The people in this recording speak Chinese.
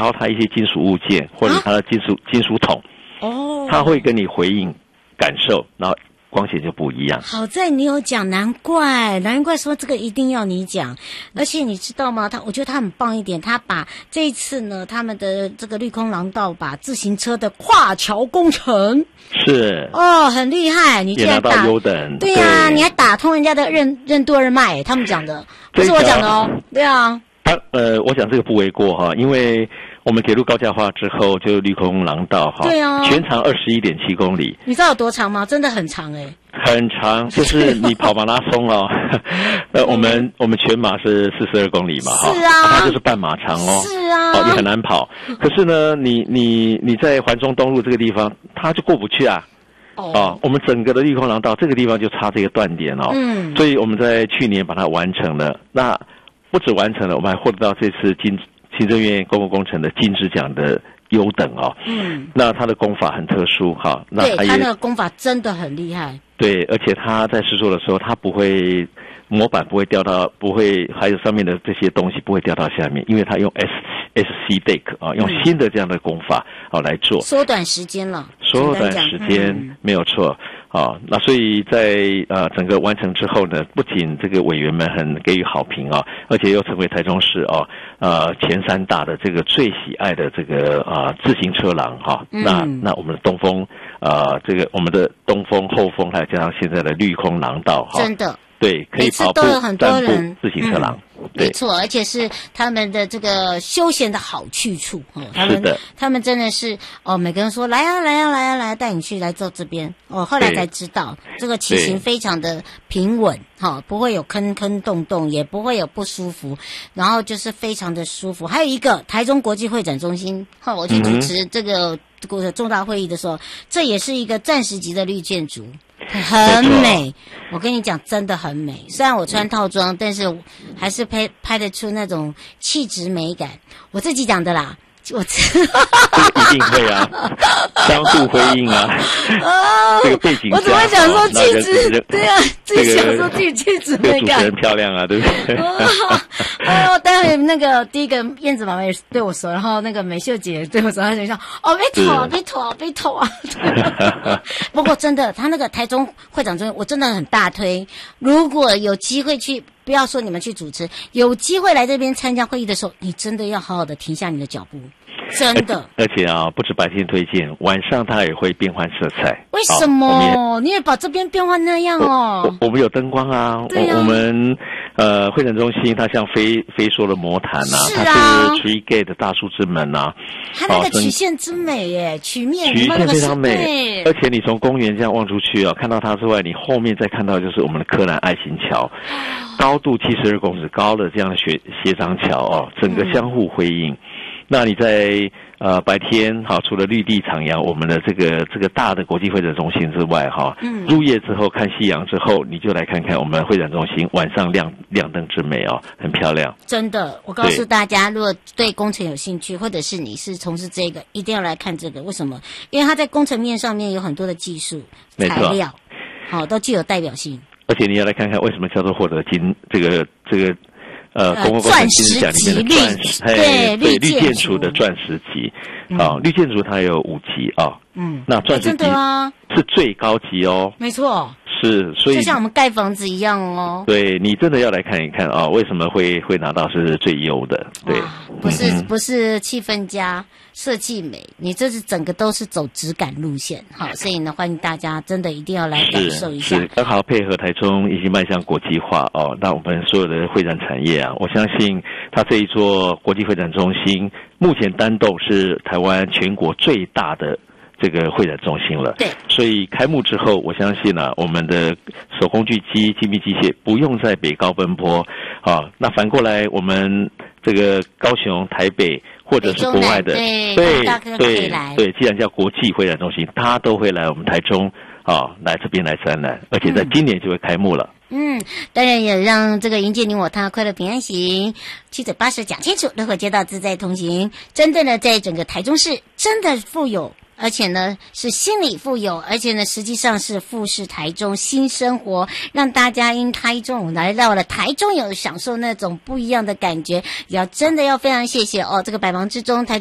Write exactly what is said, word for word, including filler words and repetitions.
敲它一些金属物件或者它的金属、啊、金属桶，哦，它会跟你回应感受，然后光线就不一样。 好在你有讲，难怪难怪说这个一定要你讲。而且你知道吗？他我觉得他很棒一点，他把这一次呢，他们的这个绿空廊道把自行车的跨桥工程是哦，很厉害。你竟然打也拿到优等， 对呀、啊，你还打通人家的任任督二脉，他们讲的不是我讲的哦。对啊， 他呃，我想这个不为过哈，因为我们铁路高架化之后，就绿空廊道哈， 对啊， 全长二十一点七公里。 你知道有多长吗？真的很长哎、欸， 很长，就是你跑马拉松哦。呃，我们我们全马是四十二公里嘛，哈， 是啊， 它就是半马长哦， 是啊， 哦也很难跑。可是呢，你你你在环中东路这个地方，它就过不去啊。哦，哦我们整个的绿空廊道这个地方就差这个断点哦，嗯，所以我们在去年把它完成了。那不止完成了，我们还获得到这次金行政院公共工程的金质奖的优等哦。嗯，那它的工法很特殊哈，那对，它那个工法真的很厉害。 对，而且它在施作的时候，它不会模板不会掉到，不会还有上面的这些东西不会掉到下面，因为它用 S S C deck 啊，用新的这样的工法啊来做， 缩短时间了， 缩短时间、嗯、没有错啊。那所以在呃整个完成之后呢，不仅这个委员们很给予好评啊，而且又成为台中市啊呃前三大的这个最喜爱的这个啊、呃、自行车廊哈、啊嗯。那那我们的东风呃这个我们的东风后风还加上现在的绿空廊道哈， 真的。 对，可以跑步、 都有很多人自行车廊、 嗯，没错，而且是他们的这个休闲的好去处哦。他们是的， 他们真的是哦，每个人说来啊来啊来啊来啊，带你去来走这边哦。后来才知道，这个骑行非常的平稳哈、哦，不会有坑坑洞洞，也不会有不舒服，然后就是非常的舒服。还有一个台中国际会展中心，哈、哦，我去主持这个重大会议的时候，嗯、这也是一个钻石级的绿建筑。很美，我跟你讲，真的很美。虽然我穿套装，但是还是拍拍得出那种气质美感。我自己讲的啦，我一定会啊，相互辉映啊。啊这个背景， 我怎么会讲说气质？对啊，自己想说自己气质美感。 这个主持人漂亮啊，对不对？ 哎呦，待会那个第一个燕子妈妈也对我说，然后那个美秀姐对我说，她就说：“哦，别头啊，别头啊，别头啊。”不过真的，他那个台中会长中心，我真的很大推。如果有机会去，不要说你们去主持，有机会来这边参加会议的时候，你真的要好好的停下你的脚步。真的， 而且啊，不止白天推荐，晚上它也会变换色彩。 为什么？你也把这边变换那样哦？ 我, 我, 我们有灯光啊， 对啊我, 我们呃会展中心它像飞飞梭的魔毯啊， 是啊它是 Tree Gate 的大树之门啊， 它那个曲线之美耶，曲面曲线非常美， 美而且你从公园这样望出去啊，看到它之外，你后面再看到就是我们的柯南爱心桥，高度七十二公尺高的这样的斜斜张桥哦，整个相互辉映。嗯那你在呃白天哈，除了绿地徜徉我们的这个这个大的国际会展中心之外哈，嗯，入夜之后看夕阳之后，你就来看看我们会展中心晚上亮亮灯之美哦，很漂亮。 真的，我告诉大家，如果对工程有兴趣，或者是你是从事这个，一定要来看这个。为什么？因为它在工程面上面有很多的技术材料，好、哦，都具有代表性。 而且你要来看看为什么叫做获得金这个这个。呃，公共工程金质奖里面的钻石， 对对绿建筑的钻石级，啊、嗯，绿建筑它有五级啊，嗯，那钻石级是最高级哦， 没错， 是，所以就像我们盖房子一样哦， 对你真的要来看一看啊，为什么会会拿到是最优的？对， 不是、嗯、不是气氛佳，设计美，你这是整个都是走质感路线，好，所以呢，欢迎大家真的一定要来感受一下， 是刚好配合台中已经迈向国际化哦，那我们所有的会展产业啊，我相信它这一座国际会展中心，目前单栋是台湾全国最大的这个会展中心了。 对， 所以开幕之后，我相信啊，我们的手工锯机、精密机械不用在北高奔波啊。那反过来，我们这个高雄、台北或者是国外的， 对对对对，既然叫国际会展中心，它都会来我们台中啊，来这边来展览，而且在今年就会开幕了。 嗯，当然也让这个迎接你我他快乐平安行，七嘴八舌讲清楚，乐活街道自在同行，真的呢，在整个台中市真的富有。而且呢，是心理富有，而且呢，实际上是富士台中新生活，让大家因台中来到了台中，有享受那种不一样的感觉。也要真的要非常谢谢哦，这个百忙之中台。